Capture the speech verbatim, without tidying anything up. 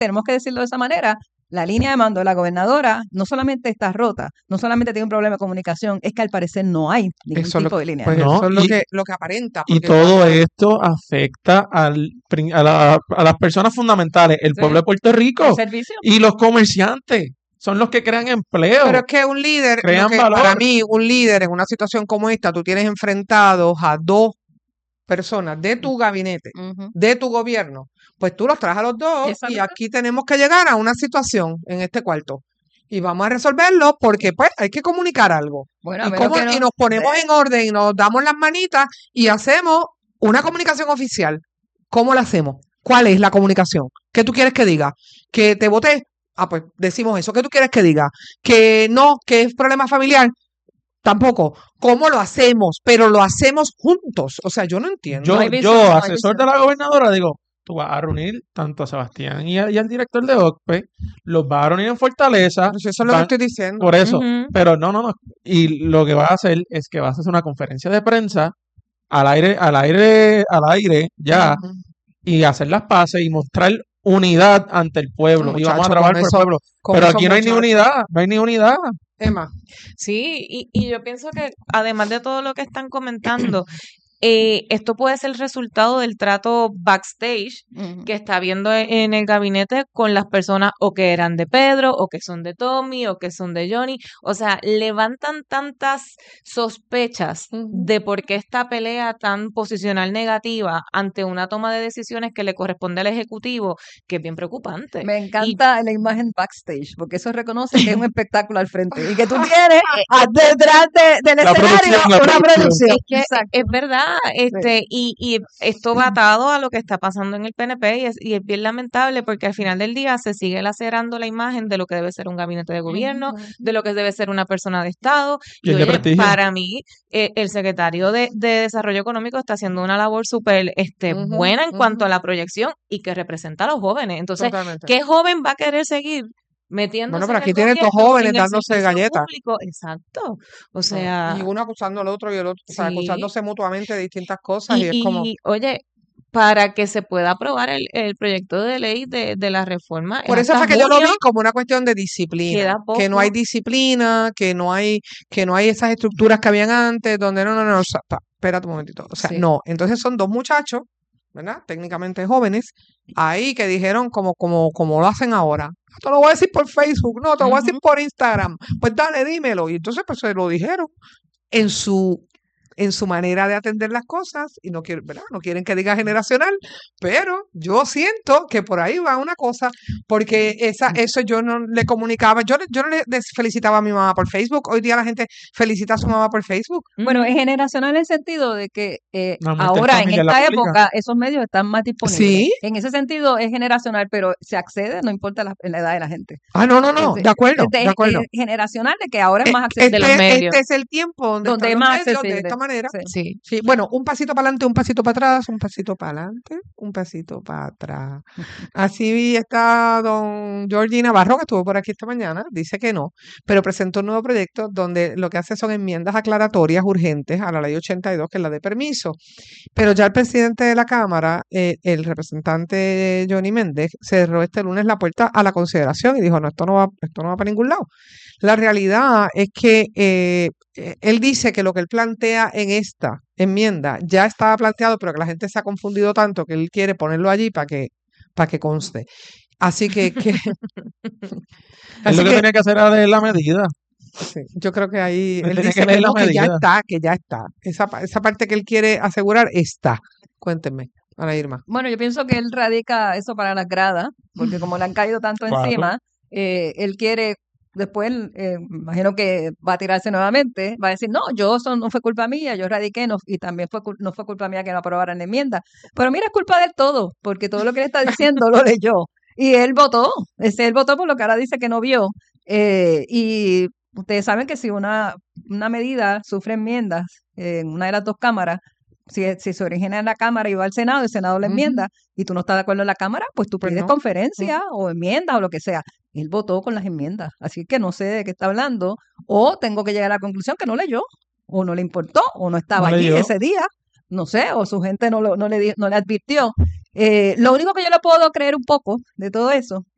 tenemos que decirlo de esa manera, la línea de mando de la gobernadora no solamente está rota, no solamente tiene un problema de comunicación, es que al parecer no hay ningún Eso es tipo lo, de línea de pues mando. No, eso es lo y, que, lo que aparenta, y porque todo cuando esto afecta al, prin- a, la- a las personas fundamentales, el Sí. pueblo de Puerto El Rico servicio. y los comerciantes. Son los que crean Pero empleo, es que un líder, lo crean que para valor. mí, un líder en una situación como esta, tú tienes enfrentados a dos personas de tu gabinete, Ujú. de tu gobierno, pues tú los traes a los dos y Exacto. aquí tenemos que llegar a una situación en este cuarto. Y vamos a resolverlo porque pues hay que comunicar algo. Bueno, a Y, menos cómo, que no. y nos ponemos en orden y nos damos las manitas y hacemos una comunicación oficial. ¿Cómo la hacemos? ¿Cuál es la comunicación? ¿Qué tú quieres que diga? ¿Que te voté? Ah, pues decimos eso. ¿Qué tú quieres que diga? ¿Que no? ¿Que es problema familiar? Tampoco. ¿Cómo lo hacemos? Pero lo hacemos juntos. O sea, yo no entiendo. Yo, No hay visión, yo no hay asesor de visión. la gobernadora, digo, tú vas a reunir tanto a Sebastián y, a- y al director de O C P E, los vas a reunir en Fortaleza, Pues eso es lo que van- estoy diciendo. por eso, Ujú. pero no, no, no. Y lo que vas a hacer es que vas a hacer una conferencia de prensa al aire, al aire, al aire, ya, Ujú. y hacer las paces y mostrar unidad ante el pueblo. Y vamos a Muchacho, trabajar con por el eso, pueblo. con Pero esos aquí no hay ni muchachos. unidad, no hay ni unidad. Emma, Sí, y, y yo pienso que además de todo lo que están comentando, eh, esto puede ser el resultado del trato backstage Ujú. que está viendo e- en el gabinete con las personas o que eran de Pedro, o que son de Tommy, o que son de Johnny. O sea, levantan tantas sospechas Ujú. de por qué esta pelea tan posicional negativa ante una toma de decisiones que le corresponde al Ejecutivo, que es bien preocupante. Me Y encanta la imagen backstage, porque eso reconoce que es un espectáculo al frente y que tú tienes a- detrás de- del La escenario producción, la una producción. producción. es que Exacto. es verdad, este, y, y esto va atado a lo que está pasando en el P N P y es, y es bien lamentable porque al final del día se sigue lacerando la imagen de lo que debe ser un gabinete de gobierno, de lo que debe ser una persona de Estado. Y Pierde oye, prestigio. para mí, eh, el secretario de, de Desarrollo Económico está haciendo una labor súper este, Ujú, buena en cuanto a ujú. la proyección y que representa a los jóvenes. Entonces, Totalmente. ¿qué joven va a querer seguir metiéndose Bueno, pero en aquí el tienen dos gobierno, jóvenes en el dándose servicio galletas. público? Exacto. O Ah, sea, Y uno acusando al otro y el otro, o sea, sí. acusándose mutuamente de distintas cosas y Y, es como, y oye, para que se pueda aprobar el, el proyecto de ley de, de la reforma es por eso hasta fue que yo lo vi junio, como una cuestión de disciplina, queda que no hay poco. disciplina, que no hay, que no hay esas estructuras que habían antes, donde no, no, no, o sea, pa- espérate un momentito, o sea, Sí. no, entonces son dos muchachos, ¿verdad? Técnicamente jóvenes, ahí que dijeron como, como, como lo hacen ahora. "Ah, te lo voy a decir por Facebook, no, te lo voy a decir Ujú. por Instagram, pues dale, dímelo, y entonces pues se lo dijeron en su en su manera de atender las cosas y no quieren, ¿verdad? No quieren que diga generacional, pero yo siento que por ahí va una cosa, porque esa, eso yo no le comunicaba, yo, le- yo no le des- felicitaba a mi mamá por Facebook, hoy día la gente felicita a su mamá por Facebook. Bueno, Ujú. es generacional en el sentido de que eh, La muerte en ahora, en familia en la esta pública. época, esos medios están más disponibles. Sí, En ese sentido es generacional, pero se accede, no importa la, la edad de la gente. ah, no, no, no, Este, de acuerdo, este de es, acuerdo. es generacional de que ahora es Eh, más De accesible, los Este, medios. este es el tiempo donde donde están es los más medios de accesible. esta manera. Sí. Sí. Sí, bueno, un pasito para adelante, un pasito para atrás, un pasito para adelante, un pasito para atrás. Así está don Georgie Navarro, que estuvo por aquí esta mañana, dice que no, pero presentó un nuevo proyecto donde lo que hace son enmiendas aclaratorias urgentes a la ley ochenta y dos, que es la de permiso. Pero ya el presidente de la Cámara, eh, el representante Johnny Méndez, cerró este lunes la puerta a la consideración y dijo, no, esto no va, esto no va para ningún lado. La realidad es que eh, eh, él dice que lo que él plantea en esta enmienda ya estaba planteado, pero que la gente se ha confundido tanto que él quiere ponerlo allí para que, para que conste. Así que, que Él así lo que que tenía que hacer era leer la medida. sí, yo creo que ahí Él él tenía dice que que leer la no, que ya medida. está, que ya está. Esa, pa- esa parte que él quiere asegurar está. Cuéntenme, Ana Irma. Bueno, yo pienso que él radica eso para las gradas, porque como le han caído tanto Claro. encima, eh, él quiere, después, eh, imagino que va a tirarse nuevamente, va a decir, no, yo eso no fue culpa mía, yo radiqué no, y también fue, cul- no fue culpa mía que no aprobaran la enmienda. Pero mira, es culpa de él todo, porque todo lo que él está diciendo lo leyó. Y él votó, ese él votó por lo que ahora dice que no vio. Eh, y ustedes saben que si una, una medida sufre enmiendas eh, en una de las dos cámaras, si, si se origina en la Cámara y va al Senado, el Senado la Ujú. enmienda, y tú no estás de acuerdo en la Cámara, pues tú Pues pides no. conferencia o enmiendas o lo que sea. Él votó con las enmiendas, así que no sé de qué está hablando, o tengo que llegar a la conclusión que no leyó, o no le importó, o no estaba No allí leyó. ese día, no sé, o su gente no, lo- no, le, di- no le advirtió. Eh, lo único que yo le puedo creer un poco de todo eso